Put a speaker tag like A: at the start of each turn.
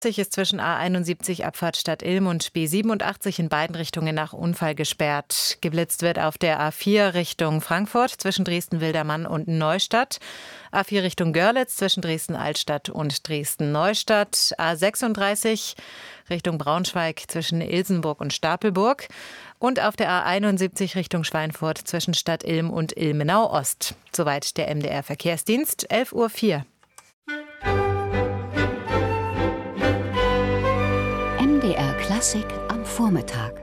A: Ist zwischen A71 Abfahrt Stadt Ilm und B87 in beiden Richtungen nach Unfall gesperrt. Geblitzt wird auf der A4 Richtung Frankfurt zwischen Dresden-Wildermann und Neustadt. A4 Richtung Görlitz zwischen Dresden-Altstadt und Dresden-Neustadt. A36 Richtung Braunschweig zwischen Ilsenburg und Stapelburg. Und auf der A71 Richtung Schweinfurt zwischen Stadt Ilm und Ilmenau-Ost. Soweit der MDR-Verkehrsdienst, 11:04 Uhr.
B: MDR Klassik am Vormittag.